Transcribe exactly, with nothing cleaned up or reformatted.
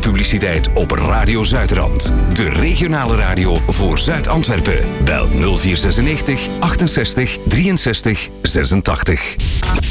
publiciteit op Radio Zuidrand. De regionale radio voor Zuid-Antwerpen. Bel nul vier negenenzestig achtenzestig drieënzestig zesentachtig.